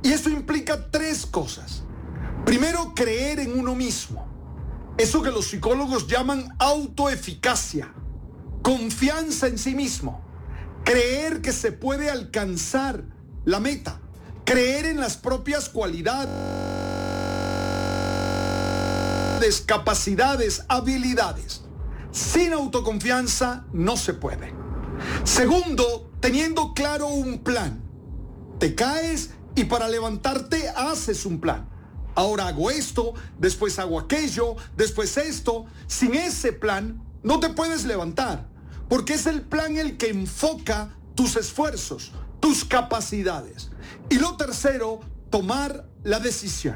Y eso implica tres cosas. Primero, creer en uno mismo. Eso que los psicólogos llaman autoeficacia. Confianza en sí mismo. Creer que se puede alcanzar la meta. Creer en las propias cualidades, capacidades, habilidades. Sin autoconfianza no se puede. Segundo, teniendo claro un plan. Te caes y para levantarte haces un plan. Ahora hago esto, después hago aquello, después esto. Sin ese plan no te puedes levantar, porque es el plan el que enfoca tus esfuerzos, tus capacidades. Y lo tercero, tomar la decisión.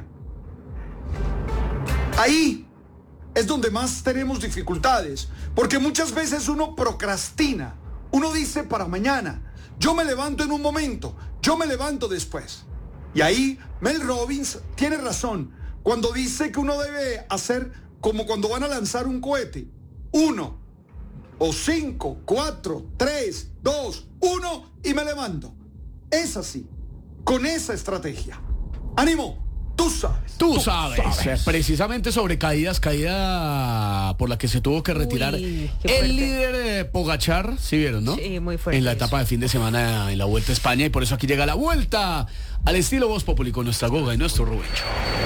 Ahí es donde más tenemos dificultades, porque muchas veces uno procrastina. Uno dice para mañana, yo me levanto en un momento, yo me levanto después. Y ahí Mel Robbins tiene razón cuando dice que uno debe hacer como cuando van a lanzar un cohete. 1 o 5, 4, 3, 2, 1 y me levanto. Es así, con esa estrategia. ¡Ánimo! Tú sabes. Tú sabes. Precisamente sobre caída por la que se tuvo que retirar el líder Pogačar, ¿sí vieron, no? Sí, muy fuerte. En la etapa de fin de semana en la Vuelta a España, y por eso aquí llega la Vuelta al estilo Voz Populi con nuestra Goga y nuestro Rubencho.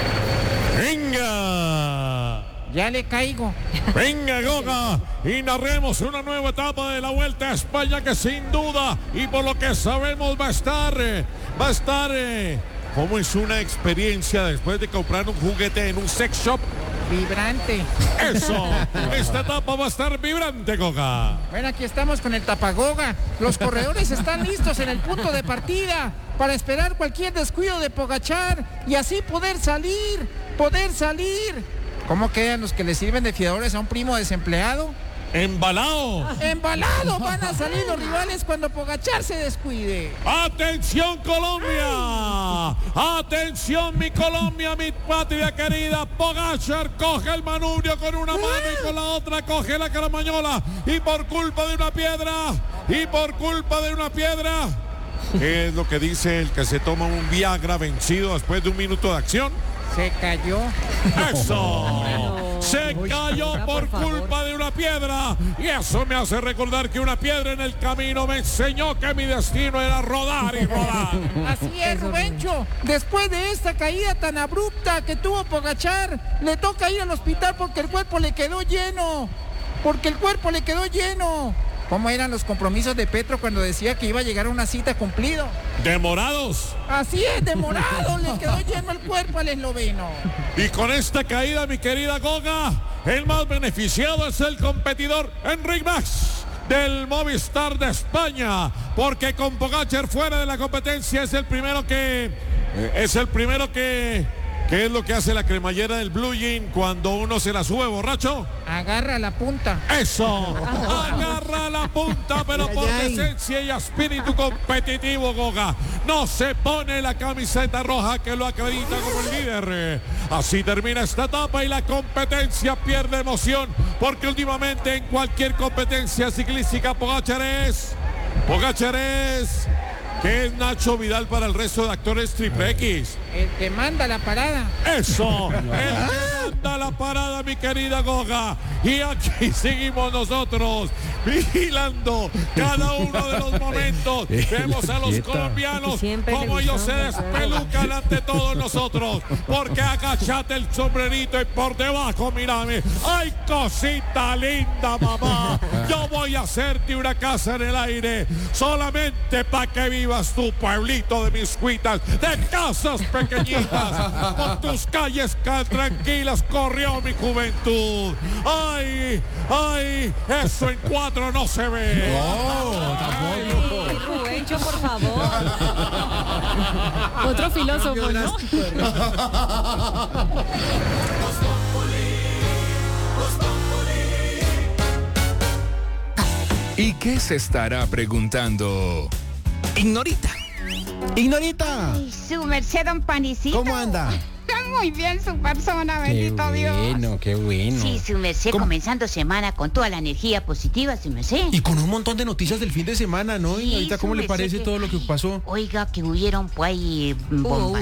¡Venga! Ya le caigo. Venga, Goga, y narremos una nueva etapa de la Vuelta a España que sin duda, y por lo que sabemos, va a estar como es una experiencia después de comprar un juguete en un sex shop. Vibrante. Eso, esta etapa va a estar vibrante, Goga. Bueno, aquí estamos con el tapagoga. Los corredores están listos en el punto de partida para esperar cualquier descuido de Pogačar y así poder salir. ¿Cómo quedan los que le sirven de fiadores a un primo desempleado? ¡Embalado! Van a salir los rivales cuando Pogačar se descuide. ¡Atención, Colombia! ¡Atención, mi Colombia, mi patria querida! Pogačar coge el manubrio con una mano y con la otra coge la caramañola. Y por culpa de una piedra... ¿Qué es lo que dice el que se toma un Viagra vencido después de un minuto de acción? Se cayó. ¡Eso! Se cayó por culpa de una piedra. Y eso me hace recordar que una piedra en el camino me enseñó que mi destino era rodar y rodar. Así es, Rubencho. Después de esta caída tan abrupta que tuvo Pogačar, le toca ir al hospital porque el cuerpo le quedó lleno. ¿Cómo eran los compromisos de Petro cuando decía que iba a llegar a una cita cumplido? ¿Demorados? Así es, demorado. Le quedó lleno el cuerpo al esloveno. Y con esta caída, mi querida Goga, el más beneficiado es el competidor Enric Mas del Movistar de España, porque con Pogačar fuera de la competencia es el primero que ¿qué es lo que hace la cremallera del Blue Jean cuando uno se la sube borracho? Agarra la punta. ¡Eso! Agarra la punta, pero por decencia y espíritu competitivo, Goga no se pone la camiseta roja que lo acredita como el líder. Así termina esta etapa y la competencia pierde emoción, porque últimamente en cualquier competencia ciclística Pogačar es ¿qué es Nacho Vidal para el resto de actores triple X? El que manda la parada. Eso, el que manda la parada, mi querida Goga. Y aquí seguimos nosotros vigilando cada uno de los momentos. Vemos a los colombianos como ellos se despelucan ante todos nosotros. Porque agachate el sombrerito y por debajo, mírame. ¡Ay, cosita linda, mamá! Yo voy a hacerte una casa en el aire solamente para que vivas tu pueblito de Miscuitas, de casas pequeñitas, con tus calles tranquilas corrió mi juventud. ¡Ay, ay! Eso en 4 no se ve. No, tampoco. Ay, Rubencho, por favor. Otro filósofo, ¿no? ¿Y qué se estará preguntando Ignorita? Ignorita, Ay, su merced, don Panicito. ¿cómo anda? Muy bien, su persona, Qué bendito Dios. bueno, qué bueno. Sí, su merced, ¿Cómo? comenzando semana con toda la energía positiva, su merced. Y con un montón de noticias del fin de semana, ¿no? Sí, Ignorita, ¿cómo le su parece merced, todo lo que pasó? Oiga, que hubieron pues ahí bombas.